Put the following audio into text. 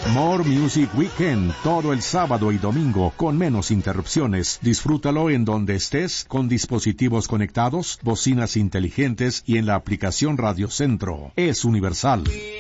More Music Weekend, todo el sábado y domingo, con menos interrupciones. Disfrútalo en donde estés, con dispositivos conectados, bocinas inteligentes y en la aplicación Radio Centro. Es universal.